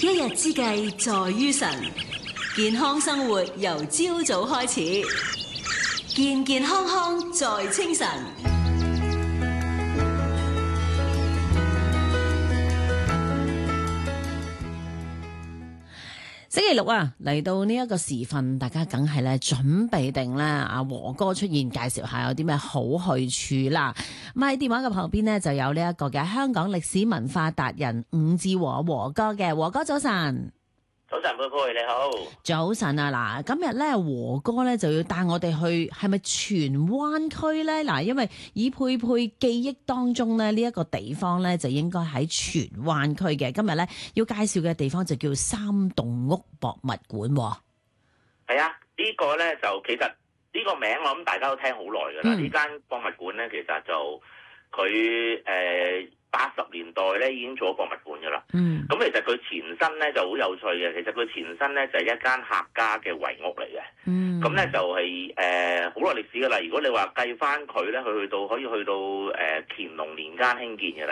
一日之計在於晨，健康生活由朝早開始，健健康康在清晨。星期六啊，嚟到呢一個時分，大家梗係咧準備定咧阿和哥出現，介紹下有啲咩好去處啦。咁喺電話嘅旁邊呢，就有呢一個嘅香港歷史文化達人伍志和和哥嘅。和哥早晨。 早晨，佩佩你好。早晨啊，嗱，今日咧和哥咧就要帶我哋去，係咪荃灣區咧？嗱，因為以佩佩記憶當中咧，呢一個地方咧就應該喺荃灣區嘅。今日咧要介紹嘅地方就叫三棟屋博物館。 係啊，呢個咧就其實呢個名我諗大家都聽好耐噶啦。呢間博物館咧，其實就佢80年代咧已經做咗博物館噶啦。咁其實佢前身咧就好有趣嘅。其實佢前身咧就係一間客家嘅遺屋嚟嘅。咁咧就係好耐歷史噶啦。如果你話計翻佢咧，佢可以去到乾隆年間興建嘅